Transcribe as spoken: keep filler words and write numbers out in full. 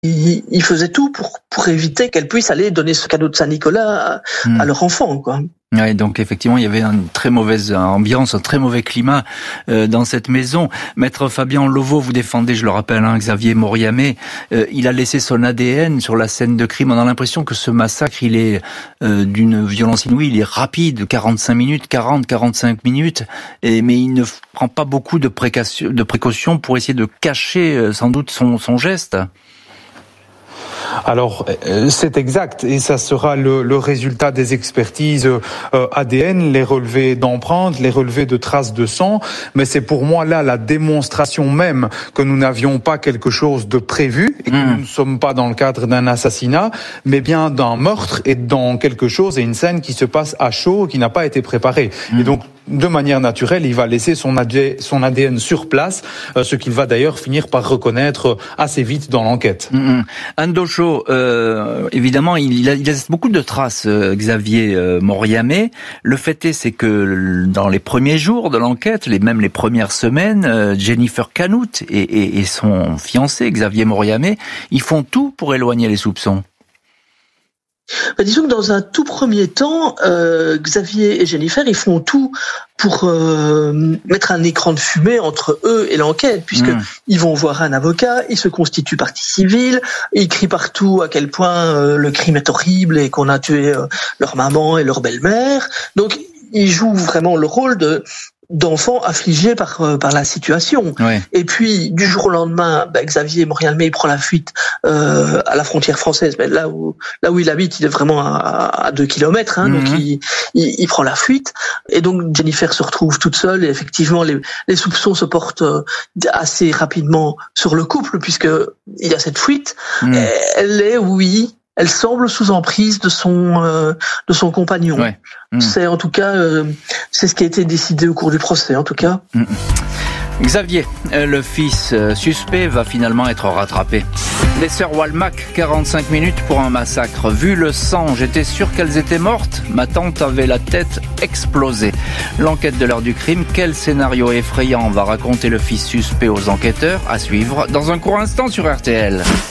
ils, ils faisaient tout pour, pour éviter qu'elle puisse aller donner ce cadeau de Saint-Nicolas à, mmh. à leur enfant, quoi. Oui, donc effectivement, il y avait une très mauvaise ambiance, un très mauvais climat euh, dans cette maison. Maître Fabien Loveau, vous défendez, je le rappelle, hein, Xavier Mauriamet. Euh, il a laissé son A D N sur la scène de crime. On a l'impression que ce massacre, il est euh, d'une violence inouïe. Il est rapide, quarante-cinq minutes, quarante, quarante-cinq minutes, et, mais il ne prend pas beaucoup de précautions, de précautions pour essayer de cacher euh, sans doute son, son geste. Alors, c'est exact, et ça sera le, le résultat des expertises euh, A D N, les relevés d'empreintes, les relevés de traces de sang, mais c'est pour moi là la démonstration même que nous n'avions pas quelque chose de prévu, et que mmh. nous ne sommes pas dans le cadre d'un assassinat, mais bien d'un meurtre, et dans quelque chose, et une scène qui se passe à chaud, qui n'a pas été préparée. Mmh. Et donc, de manière naturelle, il va laisser son A D N sur place, euh, ce qu'il va d'ailleurs finir par reconnaître assez vite dans l'enquête. Mmh. Anne Dochot, euh, évidemment, il a, il a beaucoup de traces, euh, Xavier euh, Mauriamet. Le fait est, c'est que dans les premiers jours de l'enquête, les, même les premières semaines, euh, Jennifer Canout et, et, et son fiancé, Xavier Mauriamet, ils font tout pour éloigner les soupçons. Bah, disons que dans un tout premier temps, euh, Xavier et Jennifer, ils font tout pour euh, mettre un écran de fumée entre eux et l'enquête, puisque mmh. ils vont voir un avocat, ils se constituent partie civile, ils crient partout à quel point euh, le crime est horrible et qu'on a tué euh, leur maman et leur belle-mère. Donc, ils jouent vraiment le rôle de d'enfants affligés par euh, par la situation. Ouais. Et puis du jour au lendemain, bah, Xavier Mauriamet il prend la fuite euh, à la frontière française, mais là où là où il habite, il est vraiment à, à deux kilomètres, hein, mm-hmm. donc il, il il prend la fuite. Et donc Jennifer se retrouve toute seule. Et effectivement, les les soupçons se portent assez rapidement sur le couple, puisque il y a cette fuite. Mm. Elle est, oui. Elle semble sous emprise de son euh, de son compagnon. Ouais. Mmh. C'est en tout cas euh, c'est ce qui a été décidé au cours du procès en tout cas. Mmh. Xavier, le fils suspect, va finalement être rattrapé. Les sœurs Walmack, quarante-cinq minutes pour un massacre. Vu le sang, j'étais sûr qu'elles étaient mortes. Ma tante avait la tête explosée. L'enquête de l'heure du crime, quel scénario effrayant va raconter le fils suspect aux enquêteurs? À suivre dans un court instant sur R T L.